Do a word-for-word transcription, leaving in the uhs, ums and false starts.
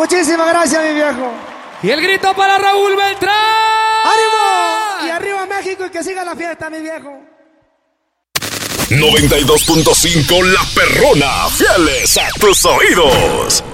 Muchísimas gracias, mi viejo. Y el grito para Raúl Beltrán. ¡Ánimo! Y arriba México y que siga la fiesta, mi viejo. noventa y dos punto cinco La Perrona, fieles a tus oídos.